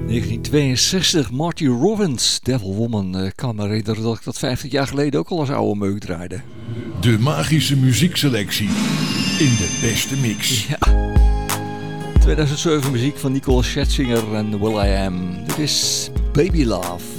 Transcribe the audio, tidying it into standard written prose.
1962, Marty Robbins, Devil Woman. Ik kan me herinneren dat ik dat 50 jaar geleden ook al als oude meuk draaide. De magische muziekselectie in de beste mix. Ja. 2007 muziek van Nicole Scherzinger en Will.i.am. Dit is Baby Love.